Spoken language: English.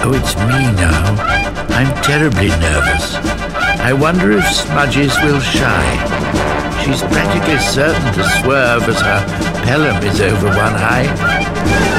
Oh, it's me now. I'm terribly nervous. I wonder if Smudges will shy. She's practically certain to swerve as her pelham is over one eye.